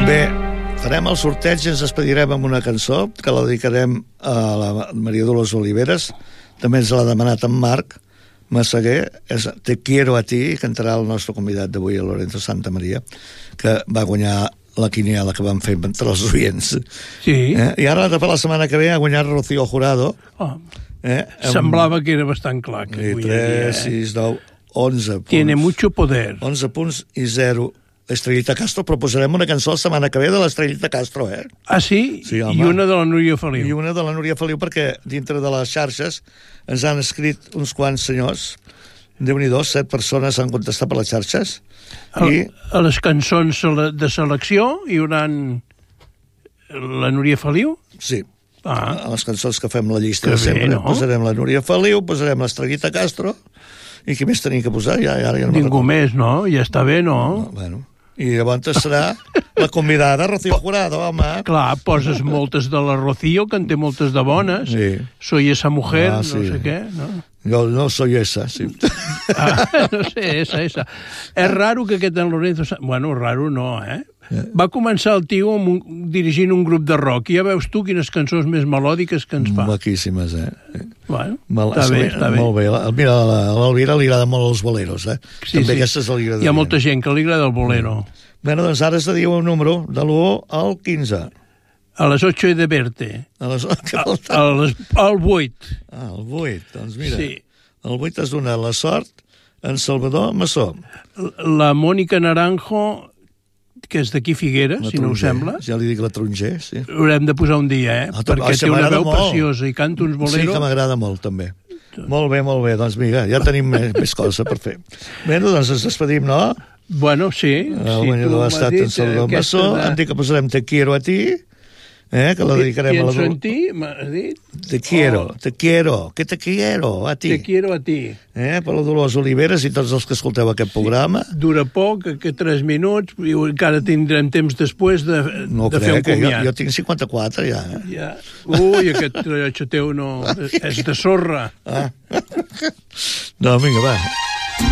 Bé, farem el sorteig i ens despedirem amb una cançó que la dedicarem a la Maria Dolors Oliveres. També ens l'ha demanat en Marc Massaguer. És Te quiero a ti, cantarà el nostre convidat d'avui, el Lorenzo Santamaria, que va guanyar la quiniela que vam fer entre els oients. Sí. I ara, per la setmana que ve, ha guanyat Rocío Jurado. Semblava que era bastant clar que guanyaria. 3, 6, 9, 11 punts. Tiene mucho poder. 11 punts i 0. Estrellita Castro, proposarem una cançó la setmana que ve de l'Estrellita Castro, Ah, sí? Sí, home. I una de la Núria Feliu. I una de la Núria Feliu, perquè dintre de les xarxes ens han escrit uns quants senyors. Déu-n'hi-do, 7 persones han contestat per les xarxes. A les cançons de selecció hi haurà la Núria Feliu? Sí. A les cançons que fem la llista de sempre. No? Posarem la Núria Feliu, posarem l'Estrellita Castro, i què més tenim que posar? Ja no ningú més, no? Ja està bé, no? Bueno, i llavors serà la convidada Rocío Jurado, home. Clar, poses moltes de la Rocío, que en té moltes de bones. Sí. Soy esa mujer, sí. No sé què, no? Jo no soy esa, sí. No sé, esa. És raro que aquest en Lorenzo... Bueno, raro no, Va començar el tio dirigint un grup de rock, i ja veus tu quines cançons més melòdiques que ens fa. Maquíssimes, Bueno, està bé. Molt bé. Mira, a l'Elvira li agraden molt els boleros, Sí, també aquestes li agraden. Hi ha molta gent que li agrada el bolero. Bueno, doncs ara has de dir un número de l'1 al 15. A les 8 he de verte. Al 8. Al 8. El 8, doncs mira. Sí. El 8 has donat la sort en Salvador Massó. La Mònica Naranjo, que és d'aquí Figueres, si no us sembla. Ja li dic la Tronger, sí. Haurem de posar un dia, perquè té una veu preciosa i canta uns boleros. Sí, que m'agrada molt, també. Molt bé. Doncs mira, ja tenim més coses per fer. Bé, doncs ens despedim, no? Bueno, sí. El guanyador ha estat en Salvador Massó. Hem dit que posarem Te quiero a ti, que la dedicarem a la... Pienso en ti, m'has dit? Te quiero, que te quiero a ti. Te quiero a ti. Per la Dolors Oliveres i tots els que escolteu aquest programa. Dura poc, que 3 minuts, i encara tindrem temps després de fer un comiat. Jo tinc 54, ja. Ui, aquest rellotge teu no... és de sorra. No, vinga, va.